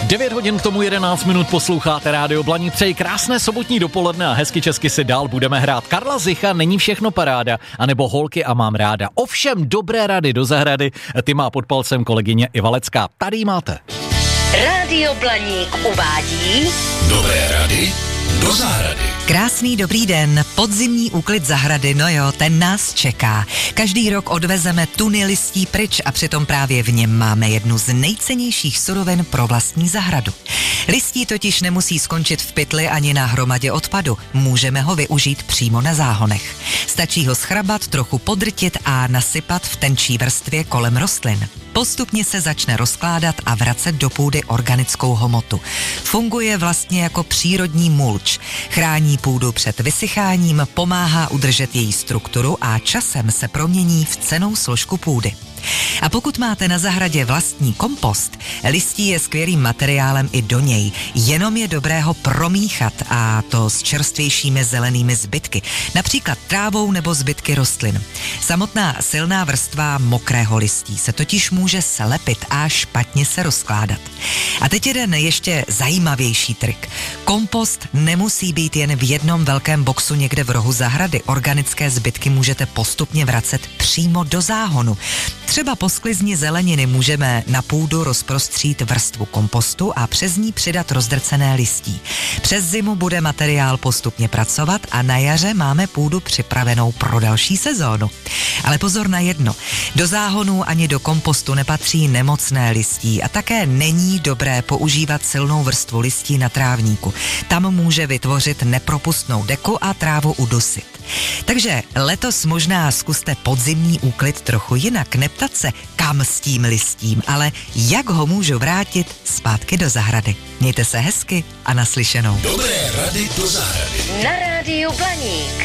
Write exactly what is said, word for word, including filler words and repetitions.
devět hodin k tomu jedenáct minut posloucháte Rádio Blaník. Přeji krásné sobotní dopoledne a hezky česky si dál budeme hrát Karla Zicha, Není všechno paráda, anebo Holky a mám ráda. Ovšem dobré rady do zahrady, ty má pod palcem kolegyně Ivalecká. Tady ji máte. Rádio Blaník uvádí Dobré rady do zahrady. Krásný dobrý den, podzimní úklid zahrady, no jo, ten nás čeká. Každý rok odvezeme tuny listí pryč a přitom právě v něm máme jednu z nejcennějších surovin pro vlastní zahradu. Listí totiž nemusí skončit v pytli ani na hromadě odpadu, můžeme ho využít přímo na záhonech. Stačí ho schrabat, trochu podrtit a nasypat v tenčí vrstvě kolem rostlin. Postupně se začne rozkládat a vracet do půdy organickou hmotu. Funguje vlastně jako přírodní mulč. Chrání půdu před vysycháním, pomáhá udržet její strukturu a časem se promění v cennou složku půdy. A pokud máte na zahradě vlastní kompost, listí je skvělým materiálem i do něj, jenom je dobré ho promíchat, a to s čerstvějšími zelenými zbytky, například trávou nebo zbytky rostlin. Samotná silná vrstva mokrého listí se totiž může slepit a špatně se rozkládat. A teď jeden ještě zajímavější trik. Kompost nemusí být jen v jednom velkém boxu někde v rohu zahrady. Organické zbytky můžete postupně vracet přímo do záhonu. Třeba po sklizni zeleniny můžeme na půdu rozprostřít vrstvu kompostu a přes ní přidat rozdrcené listí. Přes zimu bude materiál postupně pracovat a na jaře máme půdu připravenou pro další sezónu. Ale pozor na jedno, do záhonu ani do kompostu nepatří nemocné listí a také není dobré používat silnou vrstvu listí na trávníku. Tam může vytvořit nepropustnou deku a trávu udusit. Takže letos možná zkuste podzimní úklid trochu jinak, neptat se, kam s tím listím, ale jak ho můžu vrátit zpátky do zahrady. Mějte se hezky a naslyšenou. Dobré rady do zahrady. Na Rádiu Blaník.